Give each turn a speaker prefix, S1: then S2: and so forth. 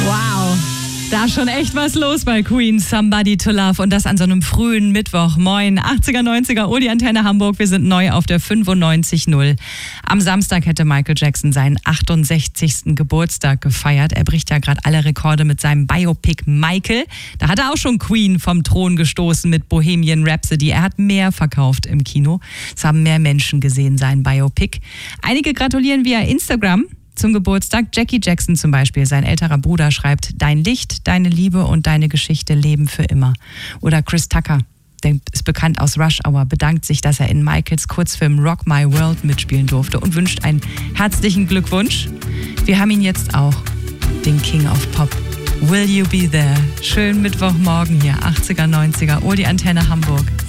S1: Wow. Da schon echt was los bei Queen, Somebody to Love. Und das an so einem frühen Mittwoch. Moin, 80er, 90er, die Antenne Hamburg. Wir sind neu auf der 95.0. Am Samstag hätte Michael Jackson seinen 68. Geburtstag gefeiert. Er bricht ja gerade alle Rekorde mit seinem Biopic Michael. Da hat er auch schon Queen vom Thron gestoßen mit Bohemian Rhapsody. Er hat mehr verkauft im Kino. Es haben mehr Menschen gesehen, sein Biopic. Einige gratulieren via Instagram zum Geburtstag. Jackie Jackson zum Beispiel, sein älterer Bruder, schreibt: Dein Licht, deine Liebe und deine Geschichte leben für immer. Oder Chris Tucker, der ist bekannt aus Rush Hour, bedankt sich, dass er in Michaels Kurzfilm Rock My World mitspielen durfte und wünscht einen herzlichen Glückwunsch. Wir haben ihn jetzt auch, den King of Pop. Will You Be There? Schönen Mittwochmorgen hier, 80er, 90er, die Antenne Hamburg.